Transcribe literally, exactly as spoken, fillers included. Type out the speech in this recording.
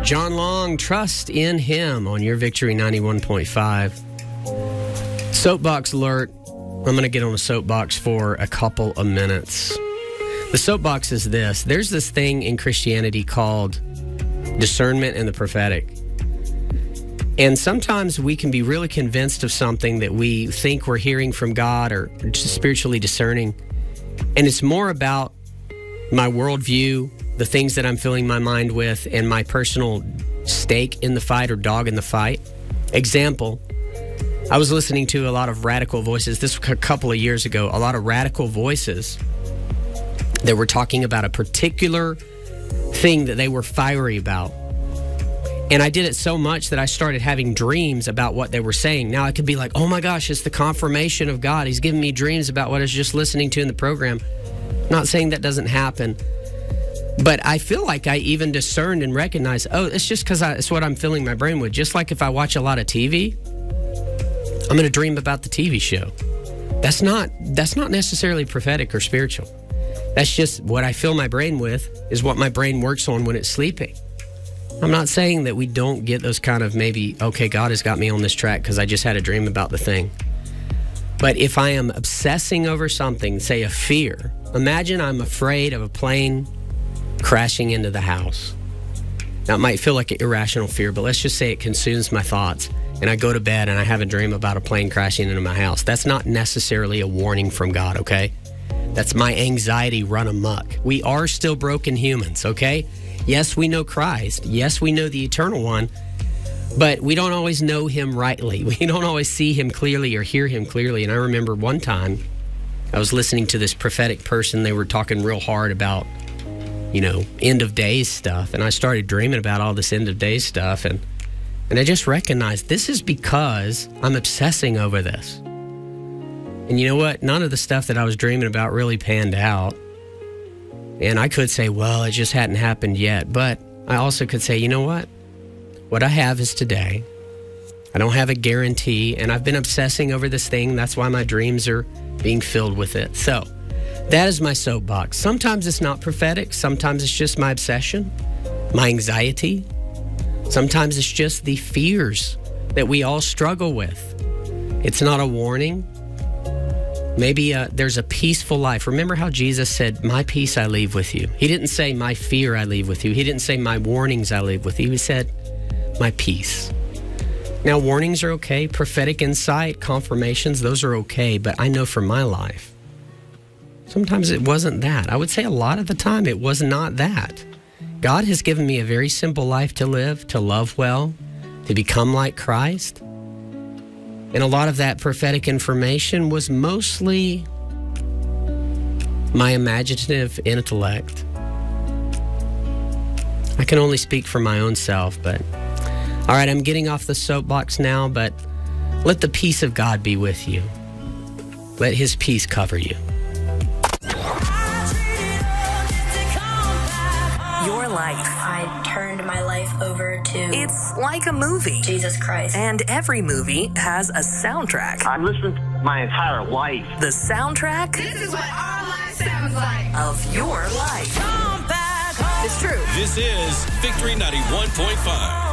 John Long, Trust in Him on your Victory ninety-one point five. Soapbox alert. I'm going to get on a soapbox for a couple of minutes. The soapbox is this. There's this thing in Christianity called discernment and the prophetic. And sometimes we can be really convinced of something that we think we're hearing from God or just spiritually discerning. And it's more about my worldview, the things that I'm filling my mind with, and my personal stake in the fight or dog in the fight. Example, I was listening to a lot of radical voices. This was a couple of years ago. A lot of radical voices that were talking about a particular thing that they were fiery about. And I did it so much that I started having dreams about what they were saying. Now I could be like, oh my gosh, it's the confirmation of God. He's giving me dreams about what I was just listening to in the program. Not saying that doesn't happen. But I feel like I even discerned and recognized, oh, it's just because it's what I'm filling my brain with. Just like if I watch a lot of T V, I'm going to dream about the T V show. That's not that's not necessarily prophetic or spiritual. That's just what I fill my brain with is what my brain works on when it's sleeping. I'm not saying that we don't get those kind of maybe, okay, God has got me on this track because I just had a dream about the thing. But if I am obsessing over something, say a fear, imagine I'm afraid of a plane crashing into the house. Now, it might feel like an irrational fear, but let's just say it consumes my thoughts. And I go to bed and I have a dream about a plane crashing into my house. That's not necessarily a warning from God, okay? That's my anxiety run amok. We are still broken humans, okay? Yes, we know Christ. Yes, we know the Eternal One. But we don't always know Him rightly. We don't always see Him clearly or hear Him clearly. And I remember one time I was listening to this prophetic person. They were talking real hard about, you know, end of days stuff. And I started dreaming about all this end of days stuff. And, and I just recognized this is because I'm obsessing over this. And you know what? None of the stuff that I was dreaming about really panned out. And I could say, well, it just hadn't happened yet. But I also could say, you know what? What I have is today. I don't have a guarantee. And I've been obsessing over this thing. That's why my dreams are being filled with it. So that is my soapbox. Sometimes it's not prophetic. Sometimes it's just my obsession, my anxiety. Sometimes it's just the fears that we all struggle with. It's not a warning. Maybe uh, there's a peaceful life. Remember how Jesus said, my peace I leave with you. He didn't say, my fear I leave with you. He didn't say, my warnings I leave with you. He said, my peace. Now, warnings are okay. Prophetic insight, confirmations, those are okay. But I know for my life, sometimes it wasn't that. I would say a lot of the time it was not that. God has given me a very simple life to live, to love well, to become like Christ. And a lot of that prophetic information was mostly my imaginative intellect. I can only speak for my own self, but all right, I'm getting off the soapbox now, but let the peace of God be with you. Let His peace cover you. Your life. I turned my life over to It's like a movie. Jesus Christ. And every movie has a soundtrack. I've listened my entire life. The soundtrack This is what our life sounds like. of your life. Come back home. It's true. This is Victory ninety-one point five.